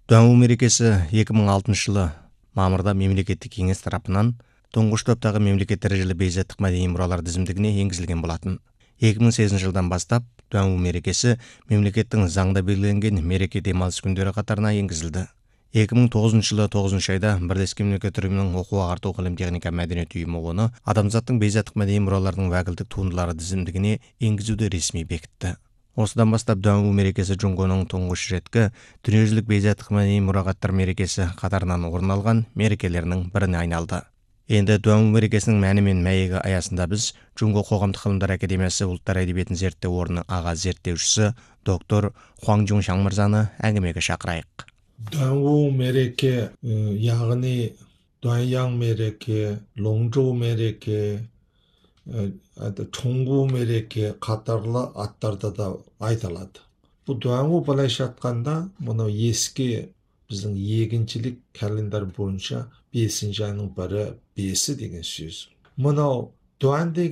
Дуанбу мерекесі 2006 жылы мамырда мемлекеттік кеңес тарапынан тұңғыш топтағы мемлекет дәрежелі бейзаттық мәдени мұралар тізімдігіне енгізілген болатын. 2008 жылдан бастап Дуанбу мерекесі мемлекеттің заңда белгіленген мереке демалыс күндері қатарына енгізілді. 2009 жылы 9 айда Бірлескен Мемлекеттер Ұйымының оқу-ағарту ғылым-техника мәдениет ұйымы оны адамзаттың бейзаттық мәдени мұраларының уәкілдік туындылары тізімдігіне енгізуді ресми бекітті. Осыдан бастап Дуанбу мерекесі Джунгоның тұңғыш реткі дүниежүзілік бейзаттық мәдени мұрағаттар мерекесі қатарынан орын алған мерекелерінің біріне айналды. Енді Дуанбу мерекесінің мәні мен мәйегі аясында біз Джунго қоғамдық ғылымдар академиясы ұлттар әдебиетін зерттеу орнының аға зерттеушісі доктор Хуаң Жуншан мырзаны әңгімеге шақырайық. Дуанбу мереке, яғни Дуаняң мереке, Лоңжоу мереке, Чоңгу мереке қатарлы аттарда да айтылады. Бұл Дуанбу былайша айтқанда, мынау ескі біздің егіншілік календар бойынша 5-ші айның бірі 5 деген сөз. Мынау Дуан